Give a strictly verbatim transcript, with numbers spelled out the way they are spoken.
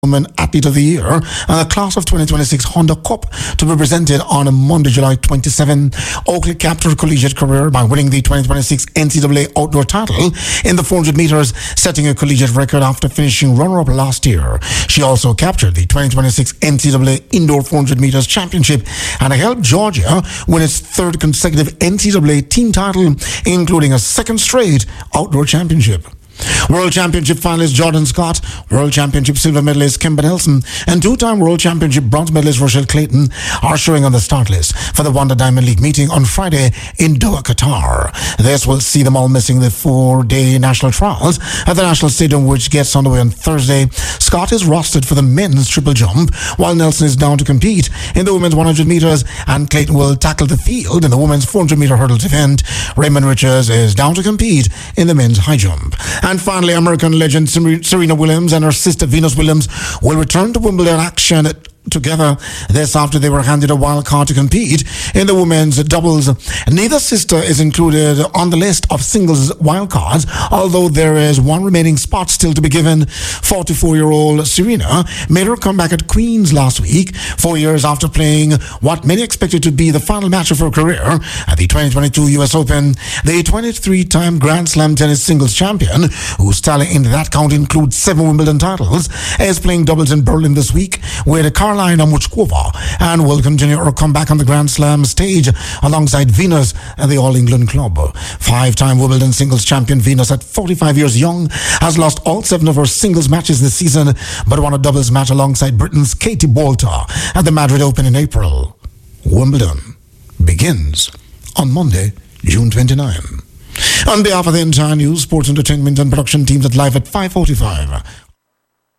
Women Athlete of the Year and the Class of twenty twenty-six Honda Cup to be presented on Monday, July twenty-seventh. Oakley capped her collegiate career by winning the twenty twenty-six N C double A outdoor title in the four hundred meters, setting a collegiate record after finishing runner-up last year. She also captured the twenty twenty-six N C double A indoor four hundred meters championship and helped Georgia win its third consecutive N C double A team title, including a second straight outdoor championship. World Championship finalist Jordan Scott, World Championship silver medalist Kimber Nelson, and two-time World Championship bronze medalist Rochelle Clayton are showing on the start list for the Wonder Diamond League meeting on Friday in Doha, Qatar. This will see them all missing the four-day national trials at the National Stadium, which gets underway on Thursday. Scott is rostered for the men's triple jump, while Nelson is down to compete in the women's one hundred meters, and Clayton will tackle the field in the women's four hundred meter hurdles event. Raymond Richards is down to compete in the men's high jump. And finally, American legend Serena Williams and her sister Venus Williams will return to Wimbledon action together. This after they were handed a wild card to compete in the women's doubles. Neither sister is included on the list of singles wild cards, although there is one remaining spot still to be given. forty-four-year-old Serena made her comeback at Queen's last week, four years after playing what many expected to be the final match of her career at the twenty twenty-two U S Open. The twenty-three-time Grand Slam tennis singles champion, whose tally in that count includes seven Wimbledon titles, is playing doubles in Berlin this week with Karolina Muchkova and will continue her comeback on the Grand Slam stage alongside Venus and the All England Club. Five-time Wimbledon singles champion Venus, at forty-five years young, has lost all seven of her singles matches this season, but won a doubles match alongside Britain's Katie Boulter at the Madrid Open in April. Wimbledon begins on Monday, June twenty-ninth. On behalf of the entire news, sports, entertainment and production teams at Live at five forty-five.